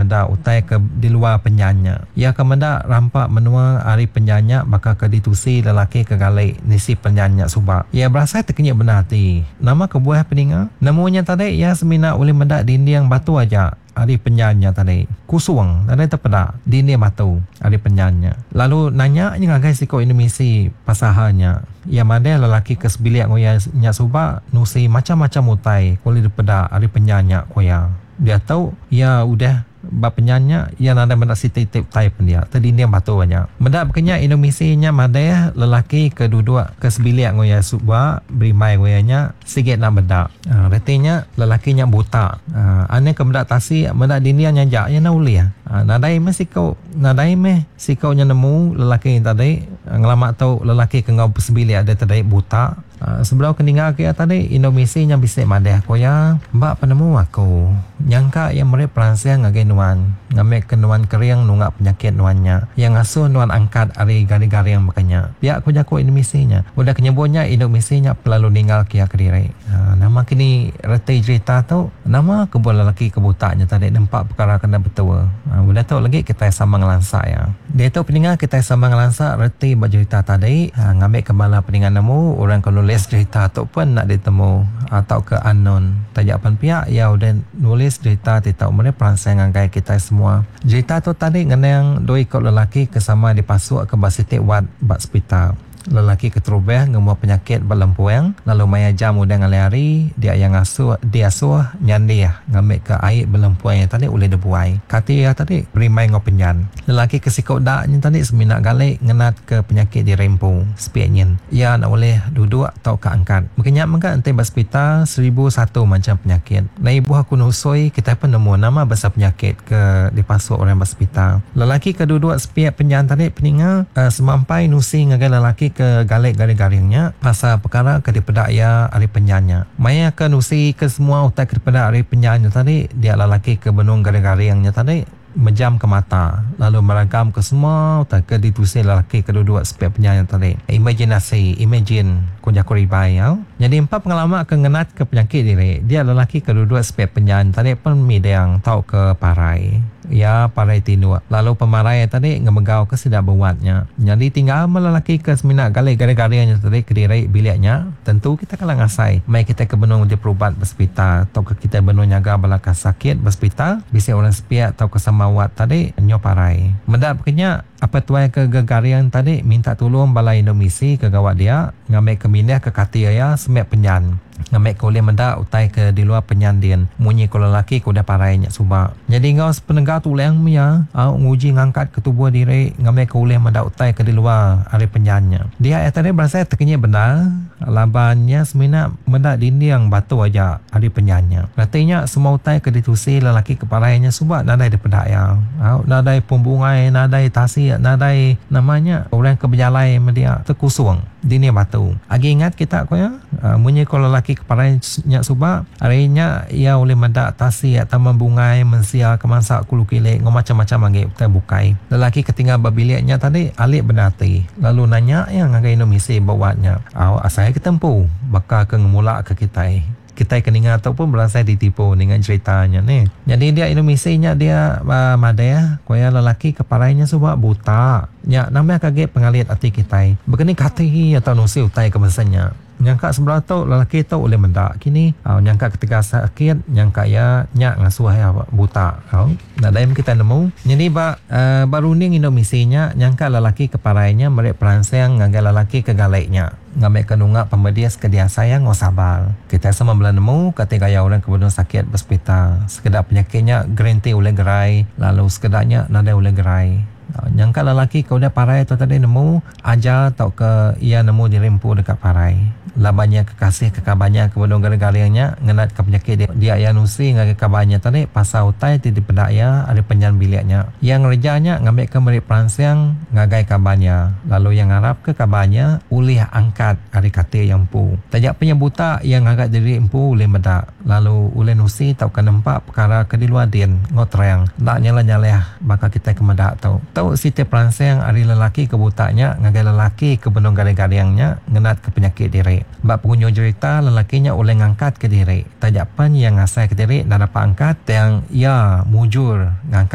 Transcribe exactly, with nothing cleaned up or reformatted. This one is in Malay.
mendak utai ke di luar penyanya. Ia ke mendak rampak menua hari penyanya bakal ke ditusi lelaki ke galai nisi penyanya subak. Ia berasa terkenyit benar hati. Nama kebuah peninga. Namunya tadi ia semina oleh mendak dinding batu aja. Hari penyanya tadi kusuang tadi terpedak dinding batu hari penyanya. Lalu nanya ni ngagai siko Indonesia pasahannya. Ia mandai lelaki ke sebilik ngoya nya subak nusi macam-macam utai kulit dipeda hari penyanya koya. Dia tahu ia udah bab penyanya ia nada mendak si tip tai pun dia tadi dia batu banyak mendak bekenya Indonesia nya mandai lelaki ke dua ke sebilik ngoya subak berimai ngoyanya sikit nak bedak. Ha, artinya lelaki nya buta. Ha, ane ke mendak tasi mendak dinia nyajak ya na uliah. Ha, nadai me sikau nadai me sikau nya nemu lelaki tadi ngelamak tahu lelaki ke ngau sebilik ada tadi buta. Uh, sebelum keningal kia tadi Indonesia nya bisik madeh koya mbak penemu aku nyangka yang mereka peransang ngagai nuan ngamek ke nuan kering nungak penyakit nuannya yang asuh nuan angkat ari gari-gari yang makanya pihak aku jago Indonesia nya udah kenyebutnya Indonesia nya pelalu ninggal kia kediri. Uh, nama kini reti cerita tu nama kebun lelaki kebutanya tadi nampak perkara kena betul. Uh, udah tu lagi kita sama ngelansak ya dia tu peningal kita sama ngelansak reti bercerita tadi uh, ngamek kembala peningal nemu orang kalau nulis cerita ataupun nak ditemu atau ke unknown tajapan pihak ya udah nulis cerita tidak mereka peransang ngagai kita semua cerita tu tadi ngenang doi kau lelaki kesama dipasuk ke basitik wat bak hospital lelaki keterubah ngemua penyakit berlempuang lalu maya jam udah ngalari dia yang asuh dia asuh nyandi ngambil ke air berlempuang yang tadi oleh debuai kati ya tadi berimai ngopenyan lelaki kesikau daknya tadi seminak galai ngenat ke penyakit di rempu spiaknyen ia nak boleh duduk atau keangkat makanya maka nanti hospital seribu satu macam penyakit na ibu aku nusoi kita pun nemu nama besar penyakit ke dipasuk orang hospital lelaki keduduk spiak penyan tadi peningal uh, semampai nusi ngagai lelaki ke galik garing-garingnya pasal perkara ke dipedak ya hari penyanya maya ke nusi ke semua utai ke dipedak hari penyanya tadi dia lelaki ke benung garing-garingnya tadi menjam ke mata lalu meragam ke semua utai ke ditusi lelaki kedua-dua spek penyanya tadi imajinasi imagine kunjak ribai ya. Jadi empat pengalaman ke ngenat ke penyakit diri dia lelaki kedua-dua spek penyanya tadi pun midang tahu ke parai ya parai tinu lalu pemarai tadi ngemegau ke sedap buatnya jadi tinggal melelaki ke seminat galai gara-garanya tadi ke diri biliknya tentu kita kalah ngasai mai kita ke benung di perubat hospital atau ke kita benung nyaga balaka sakit hospital bisa orang sepiak atau ke samawat tadi nyo parai mendak bekenya apa tuai ke gegarian tadi minta tolong balai Indonesia ke gawat dia ngambil ke minah ke katia ya semek penyan ngambil ke oleh mendak utai ke di luar penyandian munyi ke lelaki ke udah parainya subak jadi ngau penegak tu leng ya uh, nguji ngangkat ke tubuh diri ngambil ke oleh mendak utai ke di luar hari penyannya dia ya tadi berasa terkenyit benar labannya semina mendak dinding batu aja hari penyannya artinya semua utai ke ditusi lelaki ke parainya subak nadai di pedak ya uh, nadai pembungai nadai tasi nadai namanya orang ke berjalai media terkusung dini batu agi ingat kita ko ya uh, munyi ko lelaki keparainya subak harinya ia oleh mendak tasi atau membungai mensia kemasak kulu kilik ngom macam-macam lagi kita bukai lelaki ketinggal berbiliknya tadi alik berdati lalu nanya yang ngagai Indonesia bawanya oh, asal kita tempuh bakal ke ngemula ke kita kita keningat ataupun berasa ditipu dengan ceritanya ni. Jadi dia Indonesia nya dia uh, madaya koya lelaki keparainya subak buta. Nya namanya kaget pengalit hati kita. Begini kati atau nusi utai kebesannya. Nyangka sebelah tu lelaki tu oleh mendak kini uh, nyangka ketika sakit nyangka ya nyak ngasuh ya buta oh. Nah dalam kita nemu jadi ba uh, baru ning Indonesia nya nyangka lelaki keparainya merek peransang ngagai lelaki ke galeknya ngambil kenunga pembedias ke dia sayang ngosabal kita sama belah nemu ketika ya orang kemudian sakit hospital sekedar penyakitnya grenti oleh gerai lalu sekedarnya nada oleh gerai nyangka lelaki kau dah parai tu tadi nemu aja tau ke ia nemu di rempu dekat parai labanya kekasih kekabarnya kemudian gara-garanya ngenat ke penyakit dia, dia yang nusi dengan kekabarnya tadi pasal utai di pedak ya ada penyan biliknya yang rejanya ngambil ke merik peransang ngagai kabarnya lalu yang harap ke kabarnya ulih angkat hari kata yang pu tajak penyebuta yang agak diri empu ulih medak lalu ulih nusi tau ke nampak perkara ke di luar din ngotrang tak nyala-nyala bakal kita ke medak tau tau si te peransang hari lelaki kebutanya ngagai lelaki ke benung gara-garangnya ngenat ke penyakit diri bak pengunjung cerita lelakinya oleh ngangkat ke diri tajapan yang ngasai ke diri dan dapat angkat yang ia mujur ngangkat